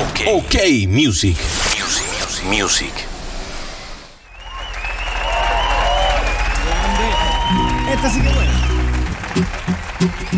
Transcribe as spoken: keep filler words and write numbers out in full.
Okay. Ok, music. Music, music, music. Esta sí que buena.